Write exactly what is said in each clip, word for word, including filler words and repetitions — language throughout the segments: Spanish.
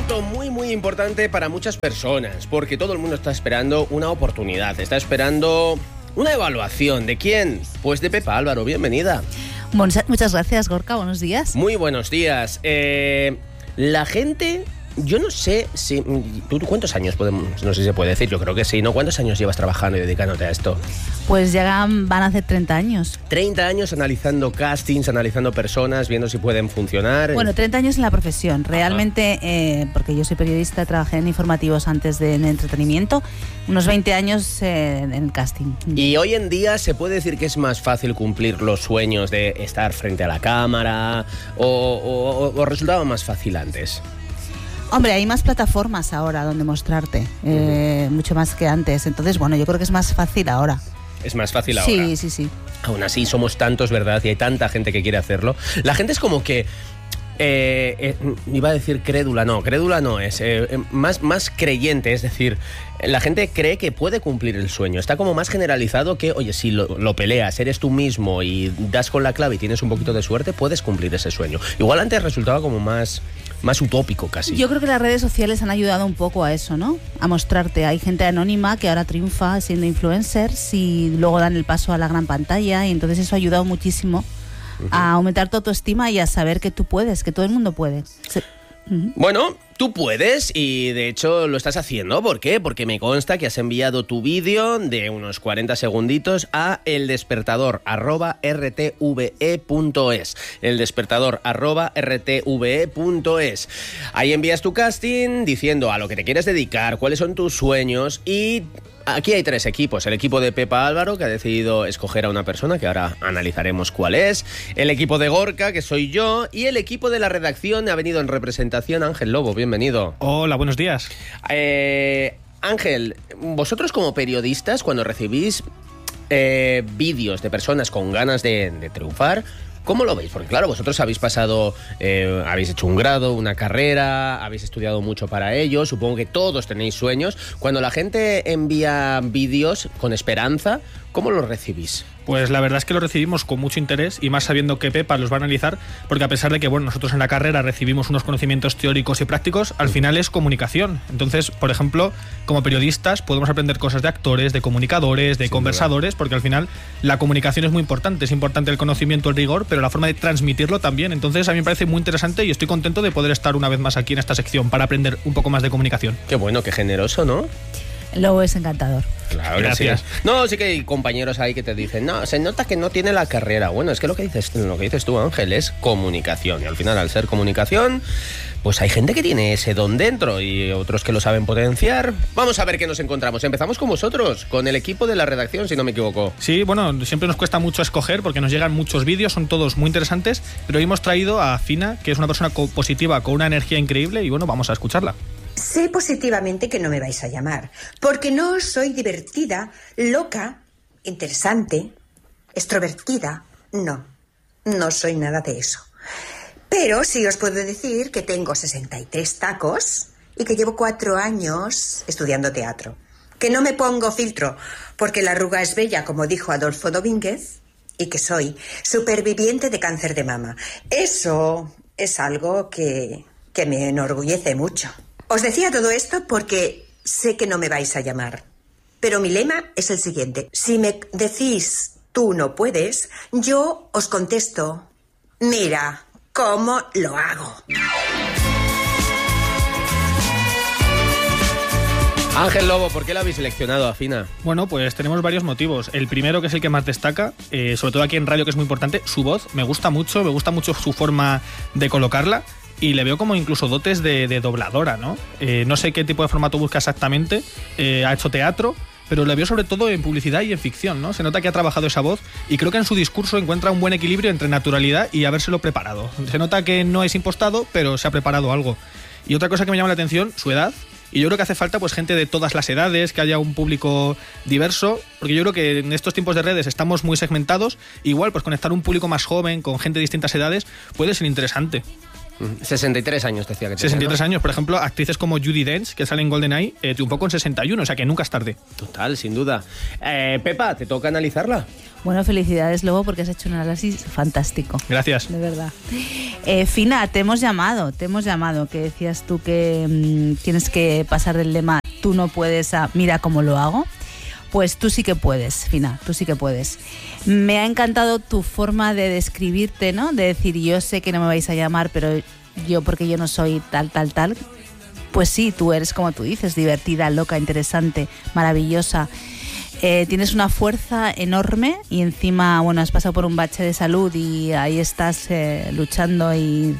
momento muy muy importante para muchas personas, porque todo el mundo está esperando una oportunidad, está esperando una evaluación. ¿De quién? Pues de Pepa Álvaro, bienvenida. Muchas gracias, Gorka, buenos días. Muy buenos días. Eh, la gente... Yo no sé si... ¿Tú cuántos años podemos...? No sé si se puede decir, yo creo que sí, ¿no? ¿Cuántos años llevas trabajando y dedicándote a esto? Pues ya van a hacer treinta años. treinta años analizando castings, analizando personas, viendo si pueden funcionar. Bueno, treinta años en la profesión. Realmente, eh, porque yo soy periodista, trabajé en informativos antes de en entretenimiento, unos veinte años eh, en el casting. Y hoy en día se puede decir que es más fácil cumplir los sueños de estar frente a la cámara o, o, o resultaba más fácil antes. Hombre, hay más plataformas ahora donde mostrarte, eh, mucho más que antes. Entonces, bueno, yo creo que es más fácil ahora. Es más fácil ahora. Sí, sí, sí. Aún así, somos tantos, ¿verdad? Y hay tanta gente que quiere hacerlo. La gente es como que... Eh, eh, iba a decir crédula, no, crédula no es, eh, más, más creyente, es decir, la gente cree que puede cumplir el sueño, está como más generalizado que, oye, si lo, lo peleas, eres tú mismo y das con la clave y tienes un poquito de suerte, puedes cumplir ese sueño. Igual antes resultaba como más, más utópico casi. Yo creo que las redes sociales han ayudado un poco a eso, ¿no? A mostrarte, hay gente anónima que ahora triunfa siendo influencers y luego dan el paso a la gran pantalla y entonces eso ha ayudado muchísimo a aumentar tu autoestima y a saber que tú puedes, que todo el mundo puede. Sí. Uh-huh. Bueno, tú puedes y de hecho lo estás haciendo. ¿Por qué? Porque me consta que has enviado tu vídeo de unos cuarenta segunditos a eldespertador arroba rtve punto es. eldespertador arroba rtve punto es. Ahí envías tu casting diciendo a lo que te quieres dedicar, cuáles son tus sueños y... Aquí hay tres equipos. El equipo de Pepa Álvaro, que ha decidido escoger a una persona, que ahora analizaremos cuál es. El equipo de Gorka, que soy yo. Y el equipo de la redacción ha venido en representación. Ángel Lobo, bienvenido. Hola, buenos días. Eh, Ángel, vosotros como periodistas, cuando recibís eh, vídeos de personas con ganas de, de triunfar... ¿Cómo lo veis? Porque claro, vosotros habéis pasado, eh, habéis hecho un grado, una carrera, habéis estudiado mucho para ello, supongo que todos tenéis sueños. Cuando la gente envía vídeos con esperanza, ¿cómo los recibís? Pues la verdad es que lo recibimos con mucho interés y más sabiendo que Pepa los va a analizar, porque a pesar de que bueno, nosotros en la carrera recibimos unos conocimientos teóricos y prácticos, al final es comunicación. Entonces, por ejemplo, como periodistas podemos aprender cosas de actores, de comunicadores, de Sin conversadores, duda. Porque al final la comunicación es muy importante, es importante el conocimiento, el rigor, pero la forma de transmitirlo también. Entonces a mí me parece muy interesante y estoy contento de poder estar una vez más aquí en esta sección para aprender un poco más de comunicación. Qué bueno, qué generoso, ¿no? Lobo es encantador. Claro, gracias. Sí. No, sí que hay compañeros ahí que te dicen, no, se nota que no tiene la carrera. Bueno, es que lo que dices, lo que dices tú, Ángel, es comunicación. Y al final, al ser comunicación, pues hay gente que tiene ese don dentro y otros que lo saben potenciar. Vamos a ver qué nos encontramos. Empezamos con vosotros, con el equipo de la redacción, si no me equivoco. Sí, bueno, siempre nos cuesta mucho escoger porque nos llegan muchos vídeos, son todos muy interesantes, pero hoy hemos traído a Fina, que es una persona positiva con una energía increíble y bueno, vamos a escucharla. Sé positivamente que no me vais a llamar, porque no soy divertida, loca, interesante, extrovertida. No, no soy nada de eso. Pero sí os puedo decir que tengo sesenta y tres tacos y que llevo cuatro años estudiando teatro. Que no me pongo filtro, porque la arruga es bella, como dijo Adolfo Domínguez, y que soy superviviente de cáncer de mama. Eso es algo que, que me enorgullece mucho. Os decía todo esto porque sé que no me vais a llamar, pero mi lema es el siguiente. Si me decís tú no puedes, yo os contesto, mira cómo lo hago. Ángel Lobo, ¿por qué la habéis seleccionado a Fina? Bueno, pues tenemos varios motivos. El primero, que es el que más destaca, eh, sobre todo aquí en radio, que es muy importante, su voz. Me gusta mucho, me gusta mucho su forma de colocarla. Y le veo como incluso dotes de, de dobladora, ¿no? Eh, no sé qué tipo de formato busca exactamente. Eh, ha hecho teatro, pero le veo sobre todo en publicidad y en ficción, ¿no? Se nota que ha trabajado esa voz y creo que en su discurso encuentra un buen equilibrio entre naturalidad y habérselo preparado. Se nota que no es impostado, pero se ha preparado algo. Y otra cosa que me llama la atención, su edad. Y yo creo que hace falta pues gente de todas las edades, que haya un público diverso, porque yo creo que en estos tiempos de redes estamos muy segmentados. Igual, pues conectar un público más joven, con gente de distintas edades, puede ser interesante. sesenta y tres años decía que tenía, sesenta y tres ¿no? años, por ejemplo, actrices como Judi Dench, que sale en GoldenEye, eh, triunfó con sesenta y uno, o sea que nunca es tarde. Total, sin duda. Eh, Pepa, ¿te toca analizarla? Bueno, felicidades, Lobo, porque has hecho un análisis fantástico. Gracias. De verdad. Eh, Fina, te hemos llamado, te hemos llamado, que decías tú que mmm, tienes que pasar del lema tú no puedes a mira cómo lo hago. Pues tú sí que puedes, Fina, tú sí que puedes. Me ha encantado tu forma de describirte, ¿no? De decir, yo sé que no me vais a llamar, pero yo porque yo no soy tal, tal, tal. Pues sí, tú eres como tú dices, divertida, loca, interesante, maravillosa. Eh, tienes una fuerza enorme y encima, bueno, has pasado por un bache de salud y ahí estás eh, luchando y,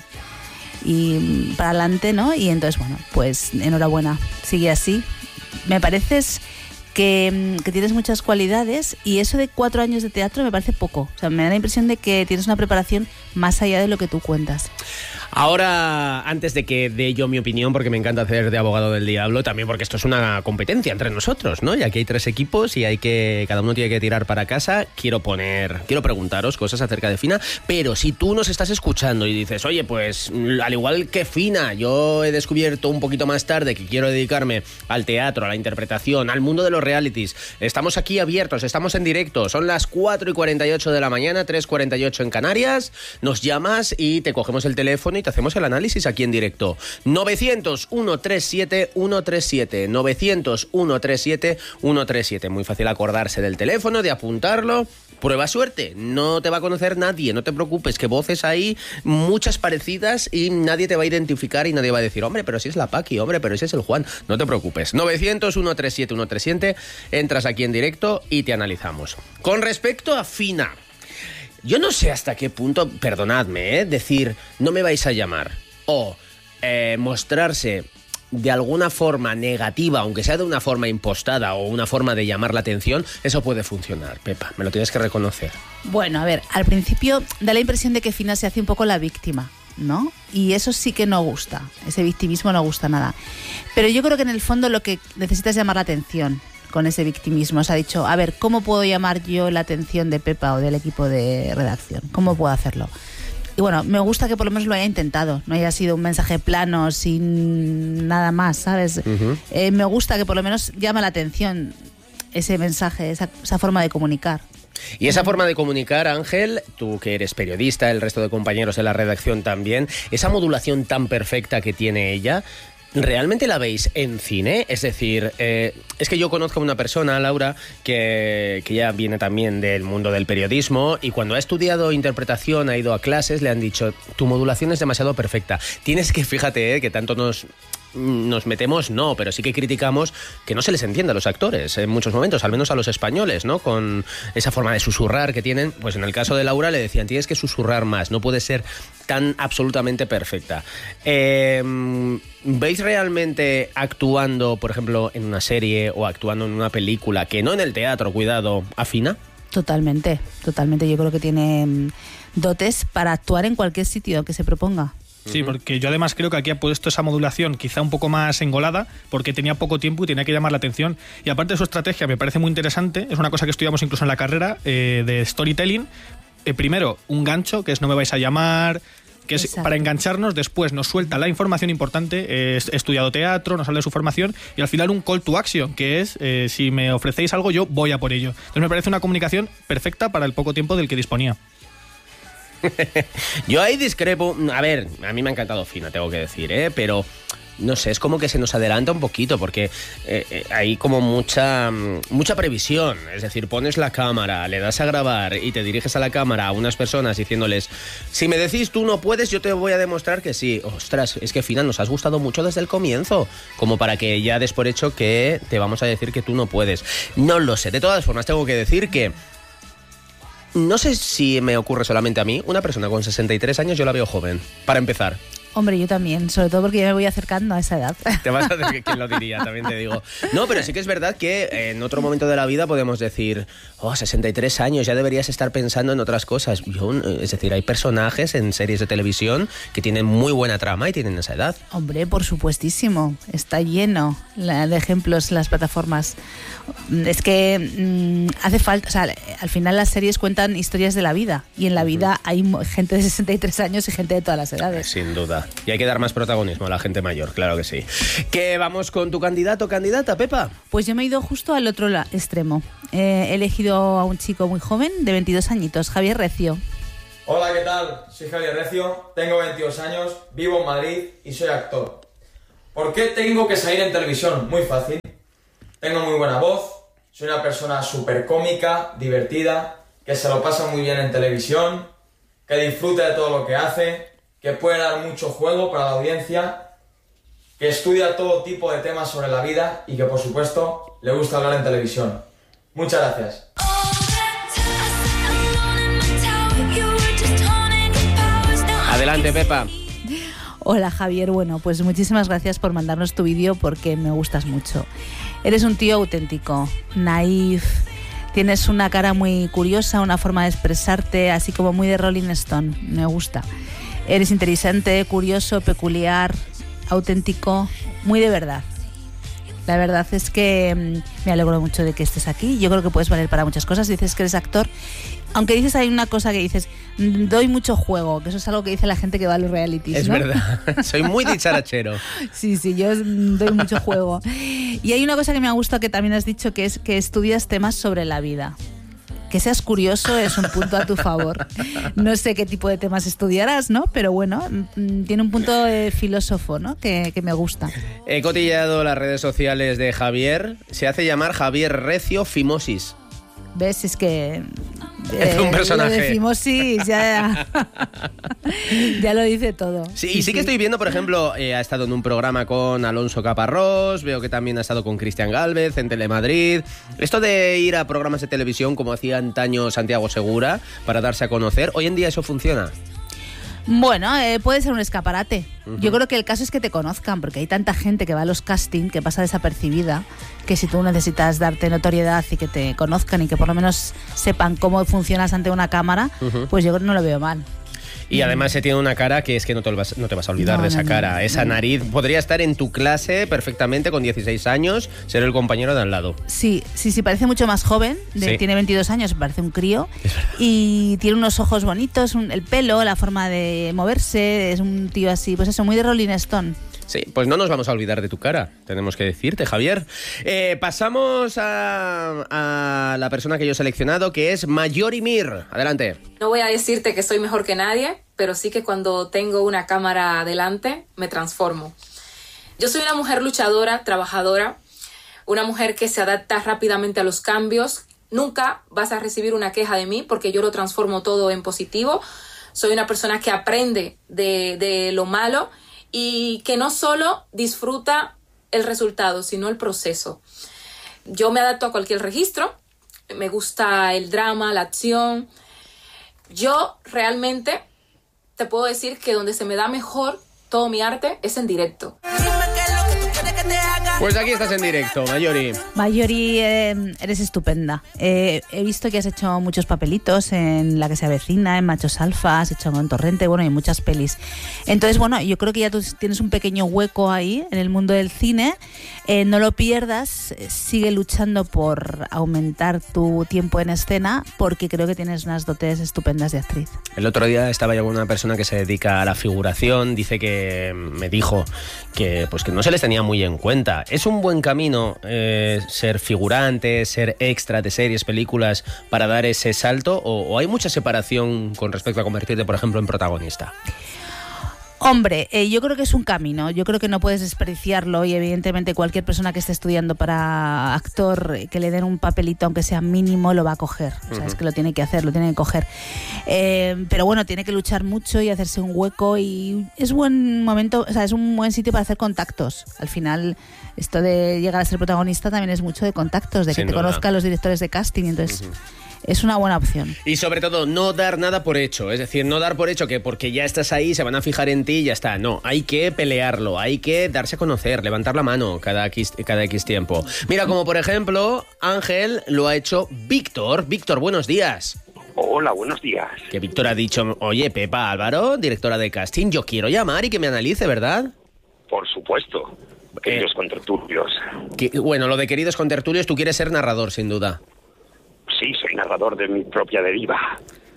y para adelante, ¿no? Y entonces, bueno, pues enhorabuena, sigue así. Me pareces que, que tienes muchas cualidades y eso de cuatro años de teatro me parece poco. O sea, me da la impresión de que tienes una preparación más allá de lo que tú cuentas. Ahora, antes de que dé yo mi opinión, porque me encanta hacer de abogado del diablo, también porque esto es una competencia entre nosotros, ¿no? Y aquí hay tres equipos y hay que cada uno tiene que tirar para casa. Quiero poner, quiero preguntaros cosas acerca de Fina, pero si tú nos estás escuchando y dices, oye, pues al igual que Fina, yo he descubierto un poquito más tarde que quiero dedicarme al teatro, a la interpretación, al mundo de los realities. Estamos aquí abiertos, estamos en directo, son las cuatro y cuarenta y ocho de la mañana, tres cuarenta y ocho en Canarias. Nos llamas y te cogemos el teléfono y te hacemos el análisis aquí en directo. novecientos, ciento treinta y siete, ciento treinta y siete. novecientos, ciento treinta y siete, ciento treinta y siete. Muy fácil acordarse del teléfono, de apuntarlo. Prueba suerte. No te va a conocer nadie. No te preocupes, que voces hay muchas parecidas y nadie te va a identificar y nadie va a decir, hombre, pero si es la Paqui, hombre, pero ese es el Juan. No te preocupes. novecientos, ciento treinta y siete, ciento treinta y siete. Entras aquí en directo y te analizamos. Con respecto a Fina, yo no sé hasta qué punto, perdonadme, ¿eh? decir, no me vais a llamar, o eh, mostrarse de alguna forma negativa, aunque sea de una forma impostada o una forma de llamar la atención, eso puede funcionar, Pepa, me lo tienes que reconocer. Bueno, a ver, al principio da la impresión de que Fina se hace un poco la víctima, ¿no? Y eso sí que no gusta, ese victimismo no gusta nada. Pero yo creo que en el fondo lo que necesitas es llamar la atención. Con ese victimismo, os ha dicho, a ver, ¿cómo puedo llamar yo la atención de Pepa o del equipo de redacción? ¿Cómo puedo hacerlo? Y bueno, me gusta que por lo menos lo haya intentado, no haya sido un mensaje plano, sin nada más, ¿sabes? Uh-huh. Eh, me gusta que por lo menos llama la atención ese mensaje, esa, esa forma de comunicar. Y esa forma de comunicar, Ángel, tú que eres periodista, el resto de compañeros de la redacción también, esa modulación tan perfecta que tiene ella, ¿realmente la veis en cine? Es decir, eh, es que yo conozco a una persona, Laura, que, que ya viene también del mundo del periodismo y cuando ha estudiado interpretación, ha ido a clases, le han dicho, tu modulación es demasiado perfecta. Tienes que, fíjate, eh, que tanto nos... nos metemos, no, pero sí que criticamos que no se les entiende a los actores en muchos momentos, al menos a los españoles, ¿no? Con esa forma de susurrar que tienen, pues en el caso de Laura le decían, tienes que susurrar más, no puede ser tan absolutamente perfecta. Eh, ¿Veis realmente actuando, por ejemplo, en una serie o actuando en una película, que no en el teatro, cuidado, a Fina? Totalmente, totalmente. Yo creo que tiene dotes para actuar en cualquier sitio que se proponga. Sí, porque yo además creo que aquí ha puesto esa modulación quizá un poco más engolada porque tenía poco tiempo y tenía que llamar la atención. Y aparte de su estrategia me parece muy interesante, es una cosa que estudiamos incluso en la carrera eh, de storytelling. Eh, primero, un gancho, que es no me vais a llamar, que es Exacto. para engancharnos. Después nos suelta la información importante, eh, he estudiado teatro, nos habla de su formación y al final un call to action, que es eh, si me ofrecéis algo yo voy a por ello. Entonces me parece una comunicación perfecta para el poco tiempo del que disponía. Yo ahí discrepo. A ver, a mí me ha encantado Fina, tengo que decir, ¿eh? Pero no sé, es como que se nos adelanta un poquito porque eh, eh, hay como mucha mucha previsión. Es decir, pones la cámara, le das a grabar y te diriges a la cámara a unas personas diciéndoles, si me decís tú no puedes, yo te voy a demostrar que sí. Ostras, es que Fina, nos has gustado mucho desde el comienzo, como para que ya des por hecho que te vamos a decir que tú no puedes. No lo sé, de todas formas tengo que decir que no sé si me ocurre solamente a mí, una persona con sesenta y tres años yo la veo joven, para empezar. Hombre, yo también, sobre todo porque ya me voy acercando a esa edad. Te vas a decir quién lo diría, también te digo. No, pero sí que es verdad que en otro momento de la vida podemos decir, oh, sesenta y tres años, ya deberías estar pensando en otras cosas. Yo, es decir, hay personajes en series de televisión que tienen muy buena trama y tienen esa edad. Hombre, por supuestísimo, está lleno de ejemplos las plataformas. Es que mmm, hace falta, o sea, al final las series cuentan historias de la vida y en la vida hay gente de sesenta y tres años y gente de todas las edades. Sin duda. verdad. Y hay que dar más protagonismo a la gente mayor, claro que sí. ¿Qué vamos con tu candidato o candidata, Pepa? Pues yo me he ido justo al otro la- extremo. Eh, he elegido a un chico muy joven, de veintidós añitos, Javier Recio. Hola, ¿qué tal? Soy Javier Recio, tengo veintidós años, vivo en Madrid y soy actor. ¿Por qué tengo que salir en televisión? Muy fácil. Tengo muy buena voz, soy una persona súper cómica, divertida, que se lo pasa muy bien en televisión, que disfruta de todo lo que hace, que puede dar mucho juego para la audiencia, que estudia todo tipo de temas sobre la vida y que, por supuesto, le gusta hablar en televisión. Muchas gracias. Adelante, Pepa. Hola Javier, bueno, pues muchísimas gracias por mandarnos tu vídeo porque me gustas mucho. Eres un tío auténtico, naif, tienes una cara muy curiosa, una forma de expresarte, así como muy de Rolling Stone, me gusta. Eres inteligente, curioso, peculiar, auténtico, muy de verdad. La verdad es que mm, me alegro mucho de que estés aquí. Yo creo que puedes valer para muchas cosas. Dices que eres actor. Aunque dices, hay una cosa que dices, doy mucho juego, que eso es algo que dice la gente que va a los realities, Es ¿no? verdad, soy muy dicharachero. Sí, sí, yo doy mucho juego. Y hay una cosa que me ha gustado que también has dicho, que es que estudias temas sobre la vida. Que seas curioso es un punto a tu favor. No sé qué tipo de temas estudiarás, ¿no? Pero bueno, mm, tiene un punto de filósofo, ¿no? Que, que me gusta. He cotillado las redes sociales de Javier. Se hace llamar Javier Recio Fimosis. ¿Ves? Es que... Es un personaje. Lo de fimosis ya, ya lo dice todo. Sí, y sí que estoy viendo, por ejemplo, eh, ha estado en un programa con Alonso Caparrós, veo que también ha estado con Cristian Gálvez en Telemadrid. Esto de ir a programas de televisión, como hacía antaño Santiago Segura, para darse a conocer, ¿hoy en día eso funciona? Bueno, eh, puede ser un escaparate. Uh-huh. Yo creo que el caso es que te conozcan, porque hay tanta gente que va a los castings que pasa desapercibida, que si tú necesitas darte notoriedad y que te conozcan y que por lo menos sepan cómo funcionas ante una cámara, uh-huh. pues yo creo que no lo veo mal. Y además se tiene una cara que es que no te vas, no te vas a olvidar no, de esa no, cara. No, Esa no. nariz podría estar en tu clase perfectamente con dieciséis años, ser el compañero de al lado. Sí, sí, sí, parece mucho más joven. De, sí. Tiene veintidós años, parece un crío. Y tiene unos ojos bonitos, un, el pelo, la forma de moverse. Es un tío así, pues eso, muy de Rolling Stone. Sí, pues no nos vamos a olvidar de tu cara, tenemos que decirte, Javier. Eh, pasamos a, a la persona que yo he seleccionado, que es Mayori Mir. Adelante. No voy a decirte que soy mejor que nadie, pero sí que cuando tengo una cámara delante me transformo. Yo soy una mujer luchadora, trabajadora, una mujer que se adapta rápidamente a los cambios. Nunca vas a recibir una queja de mí porque yo lo transformo todo en positivo. Soy una persona que aprende de, de lo malo y que no solo disfruta el resultado, sino el proceso. Yo me adapto a cualquier registro, me gusta el drama, la acción. Yo realmente te puedo decir que donde se me da mejor todo mi arte es en directo. Pues aquí estás en directo, Mayori. Mayori, eh, eres estupenda. Eh, he visto que has hecho muchos papelitos en La que se avecina, en Machos Alfa, has hecho con Torrente, bueno, y muchas pelis. Entonces, bueno, yo creo que ya tú tienes un pequeño hueco ahí en el mundo del cine. Eh, no lo pierdas, sigue luchando por aumentar tu tiempo en escena, porque creo que tienes unas dotes estupendas de actriz. El otro día estaba yo con una persona que se dedica a la figuración, dice que me dijo que, pues, que no se les tenía muy en cuenta. ¿Es un buen camino eh, ser figurante, ser extra de series, películas, para dar ese salto? ¿O, o hay mucha separación con respecto a convertirte, por ejemplo, en protagonista? Hombre, eh, yo creo que es un camino, yo creo que no puedes desperdiciarlo y evidentemente cualquier persona que esté estudiando para actor, que le den un papelito aunque sea mínimo, lo va a coger, o sea, uh-huh. es que lo tiene que hacer, lo tiene que coger. Eh, pero bueno, tiene que luchar mucho y hacerse un hueco y es buen momento, o sea, es un buen sitio para hacer contactos. Al final, esto de llegar a ser protagonista también es mucho de contactos, de que Sin te duda. conozcan los directores de casting, entonces... Uh-huh. Es una buena opción. Y sobre todo, no dar nada por hecho. Es decir, no dar por hecho que porque ya estás ahí se van a fijar en ti y ya está. No, hay que pelearlo, hay que darse a conocer, levantar la mano cada X, cada X tiempo. Mira, como por ejemplo, Ángel lo ha hecho Víctor. Víctor, buenos días. Hola, buenos días. Que Víctor ha dicho, oye, Pepa Álvaro, directora de casting, yo quiero llamar y que me analice, ¿verdad? Por supuesto. Queridos eh, contertulios. Que, bueno, lo de queridos contertulios, tú quieres ser narrador, sin duda. Sí, soy narrador de mi propia deriva.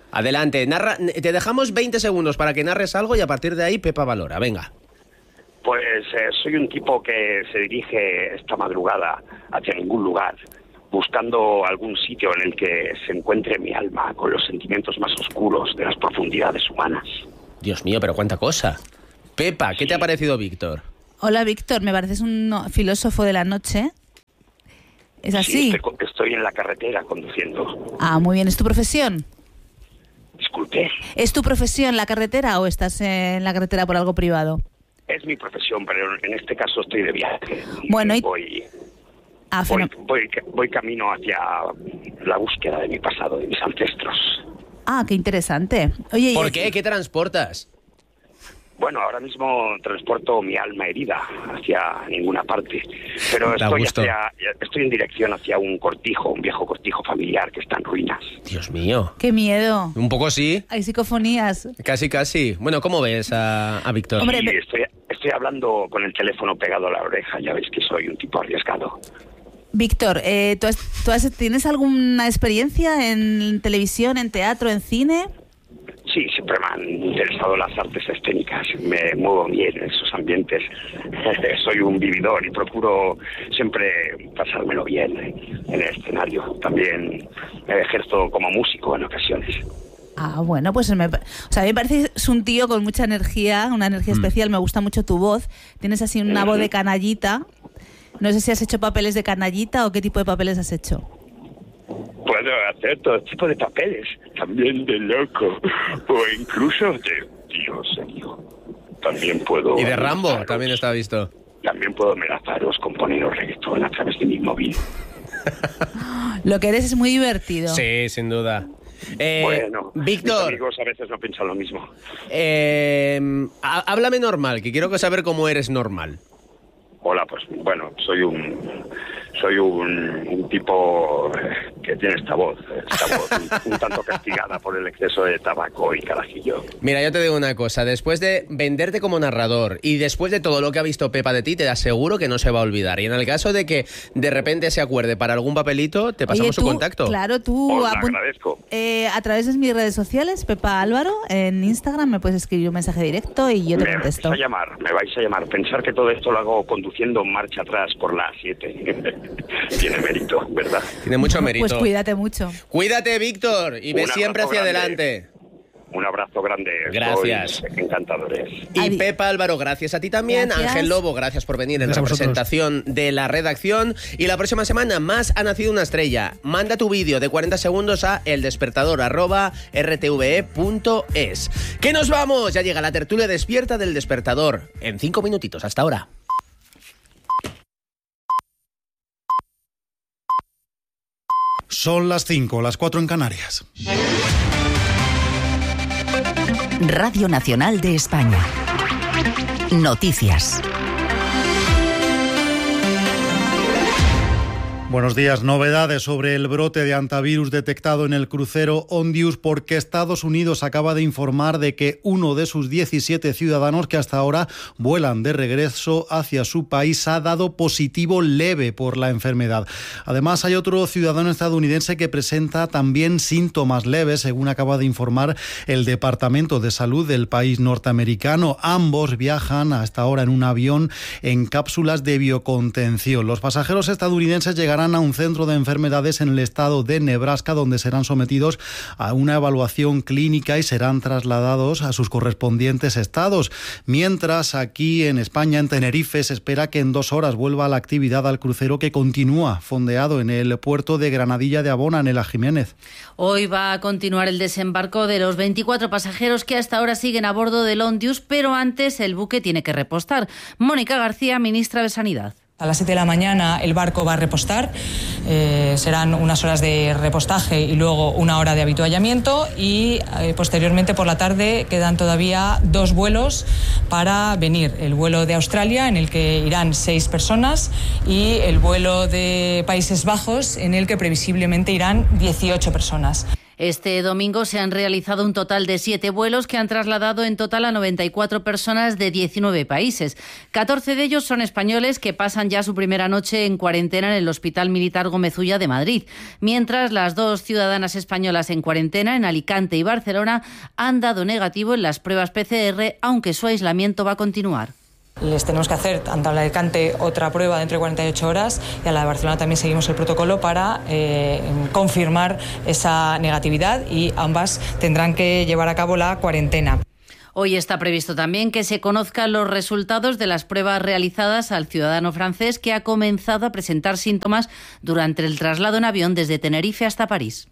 Adelante, narra, te dejamos veinte segundos para que narres algo y a partir de ahí Pepa valora, venga. Pues eh, soy un tipo que se dirige esta madrugada hacia ningún lugar, buscando algún sitio en el que se encuentre mi alma con los sentimientos más oscuros de las profundidades humanas. Dios mío, pero cuánta cosa. Pepa, ¿qué sí. te ha parecido Víctor? Hola Víctor, me pareces un filósofo de la noche. ¿Es así? Sí, estoy, estoy en la carretera conduciendo. Ah, muy bien. ¿Es tu profesión? Disculpe. ¿Es tu profesión la carretera o estás en la carretera por algo privado? Es mi profesión, pero en este caso estoy de viaje. Bueno, y... Voy, ah, voy, voy, voy camino hacia la búsqueda de mi pasado, de mis ancestros. Ah, qué interesante. Oye, ¿por qué? ¿Qué transportas? Bueno, ahora mismo transporto mi alma herida hacia ninguna parte, pero estoy, hacia, estoy en dirección hacia un cortijo, un viejo cortijo familiar que está en ruinas. Dios mío. ¡Qué miedo! Un poco sí. Hay psicofonías. Casi, casi. Bueno, ¿cómo ves a, a Víctor? Sí, estoy, estoy hablando con el teléfono pegado a la oreja, ya veis que soy un tipo arriesgado. Víctor, eh, ¿tú, has, ¿tú has, tienes alguna experiencia en televisión, en teatro, en cine? Sí, siempre me han interesado las artes escénicas, me muevo bien en esos ambientes, soy un vividor y procuro siempre pasármelo bien en el escenario, también me ejerzo como músico en ocasiones. Ah, bueno, pues me, o sea, me parece que es un tío con mucha energía, una energía mm. especial, me gusta mucho tu voz, tienes así una mm-hmm. voz de canallita, no sé si has hecho papeles de canallita o qué tipo de papeles has hecho. Puedo hacer todo tipo de papeles, también de loco, o incluso de tío serio. También puedo... Y de Rambo, amenazaros. También está visto. También puedo amenazaros con poneros reggaetón a través de mi móvil. Lo que eres es muy divertido. Sí, sin duda. Eh, bueno, Víctor, mis amigos a veces no piensan lo mismo. Eh, háblame normal, que quiero saber cómo eres normal. Hola, pues bueno, soy un soy un, un tipo que tiene esta voz, esta voz un, un tanto castigada por el exceso de tabaco y carajillo. Mira, yo te digo una cosa, después de venderte como narrador y después de todo lo que ha visto Pepa de ti, te aseguro que no se va a olvidar. Y en el caso de que de repente se acuerde para algún papelito, te pasamos Oye, tú, su contacto. Claro, tú... Os lo agradezco. Eh, a través de mis redes sociales, Pepa Álvaro, en Instagram me puedes escribir un mensaje directo y yo te me contesto. Me vais a llamar, me vais a llamar. Pensar que todo esto lo hago conduciendo marcha atrás por la A siete. Tiene mérito, ¿verdad? Tiene mucho mérito. Pues cuídate mucho. Cuídate, Víctor, y ve siempre hacia grande. adelante. Un abrazo grande. Gracias. Sois encantadores. Y Adi. Pepa Álvaro, gracias a ti también. Gracias. Ángel Lobo, gracias por venir en Gracias representación de la redacción. Y la próxima semana, más ha nacido una estrella. Manda tu vídeo de cuarenta segundos a eldespertador arroba rtve punto es. ¡Que nos vamos! Ya llega la tertulia despierta del Despertador. En cinco minutitos. Hasta ahora. Son las cinco, las cuatro en Canarias. Radio Nacional de España. Noticias. Buenos días. Novedades sobre el brote de hantavirus detectado en el crucero Ondius, porque Estados Unidos acaba de informar de que uno de sus diecisiete ciudadanos que hasta ahora vuelan de regreso hacia su país ha dado positivo leve por la enfermedad. Además, hay otro ciudadano estadounidense que presenta también síntomas leves, según acaba de informar el Departamento de Salud del país norteamericano. Ambos viajan hasta ahora en un avión en cápsulas de biocontención. Los pasajeros estadounidenses llegarán a un centro de enfermedades en el estado de Nebraska, donde serán sometidos a una evaluación clínica y serán trasladados a sus correspondientes estados. Mientras, aquí en España, en Tenerife, se espera que en dos horas vuelva la actividad al crucero que continúa fondeado en el puerto de Granadilla de Abona, Nela Jiménez. Hoy va a continuar el desembarco de los veinticuatro pasajeros que hasta ahora siguen a bordo del Ondius, pero antes el buque tiene que repostar. Mónica García, ministra de Sanidad. A las siete de la mañana el barco va a repostar, eh, serán unas horas de repostaje y luego una hora de avituallamiento y eh, posteriormente por la tarde quedan todavía dos vuelos para venir. El vuelo de Australia, en el que irán seis personas, y el vuelo de Países Bajos, en el que previsiblemente irán dieciocho personas. Este domingo se han realizado un total de siete vuelos que han trasladado en total a noventa y cuatro personas de diecinueve países. catorce de ellos son españoles que pasan ya su primera noche en cuarentena en el Hospital Militar Gómez Ulla de Madrid, mientras las dos ciudadanas españolas en cuarentena en Alicante y Barcelona han dado negativo en las pruebas P C R, aunque su aislamiento va a continuar. Les tenemos que hacer tanto a la de Alicante otra prueba dentro de cuarenta y ocho horas y a la de Barcelona también seguimos el protocolo para eh, confirmar esa negatividad y ambas tendrán que llevar a cabo la cuarentena. Hoy está previsto también que se conozcan los resultados de las pruebas realizadas al ciudadano francés que ha comenzado a presentar síntomas durante el traslado en avión desde Tenerife hasta París.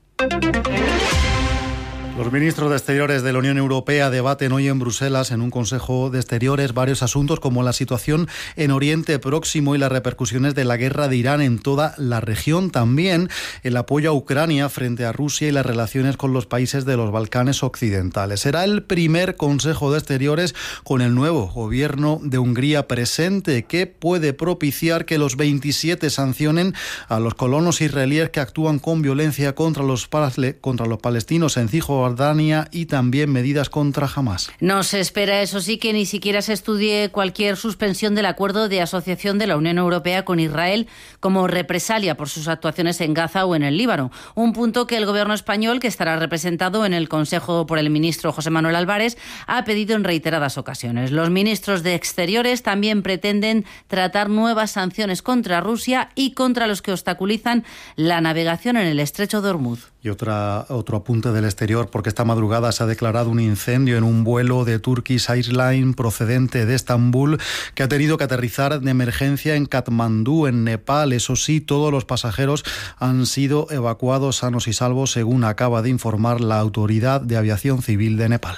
Los ministros de Exteriores de la Unión Europea debaten hoy en Bruselas, en un Consejo de Exteriores, varios asuntos como la situación en Oriente Próximo y las repercusiones de la guerra de Irán en toda la región. También el apoyo a Ucrania frente a Rusia y las relaciones con los países de los Balcanes occidentales. Será el primer Consejo de Exteriores con el nuevo gobierno de Hungría presente, que puede propiciar que los veintisiete sancionen a los colonos israelíes que actúan con violencia contra los, contra los palestinos en Cisjordania y también medidas contra Hamás. No se espera, eso sí, que ni siquiera se estudie cualquier suspensión del acuerdo de asociación de la Unión Europea con Israel como represalia por sus actuaciones en Gaza o en el Líbano. Un punto que el gobierno español, que estará representado en el Consejo por el ministro José Manuel Álvarez, ha pedido en reiteradas ocasiones. Los ministros de Exteriores también pretenden tratar nuevas sanciones contra Rusia y contra los que obstaculizan la navegación en el estrecho de Hormuz. Y otra, otro apunte del exterior, porque esta madrugada se ha declarado un incendio en un vuelo de Turkish Airlines procedente de Estambul que ha tenido que aterrizar de emergencia en Katmandú, en Nepal. Eso sí, todos los pasajeros han sido evacuados sanos y salvos, según acaba de informar la Autoridad de Aviación Civil de Nepal.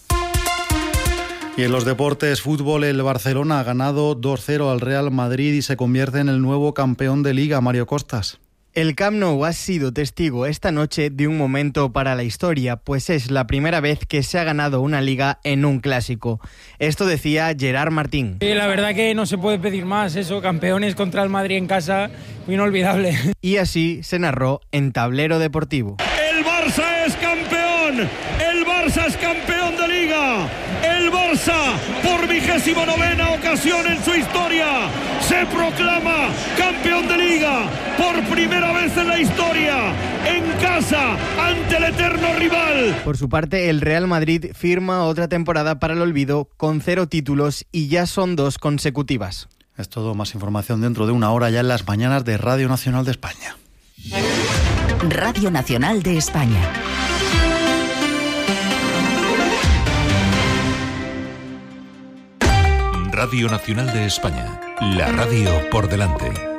Y en los deportes, fútbol, el Barcelona ha ganado dos cero al Real Madrid y se convierte en el nuevo campeón de Liga. Mario Costas. El Camp Nou ha sido testigo esta noche de un momento para la historia, pues es la primera vez que se ha ganado una liga en un clásico. Esto decía Gerard Martín. Sí, la verdad que no se puede pedir más, eso, campeones contra el Madrid en casa, inolvidable. Y así se narró en Tablero Deportivo. El Barça es campeón, el Barça es campeón de Liga, el Barça por vigésimo novena ocasión en su historia se proclama campeón de Liga por primera vez en la historia, en casa, ante el eterno rival. Por su parte, el Real Madrid firma otra temporada para el olvido con cero títulos y ya son dos consecutivas. Es todo, más información dentro de una hora ya en las mañanas de Radio Nacional de España. Radio Nacional de España. Radio Nacional de España, la radio por delante.